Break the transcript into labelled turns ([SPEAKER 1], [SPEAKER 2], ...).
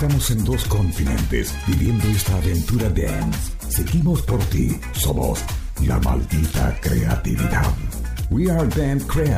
[SPEAKER 1] Estamos en 2 continentes viviendo esta aventura dance. Seguimos por ti. Somos la maldita creatividad. We are Dance Creative.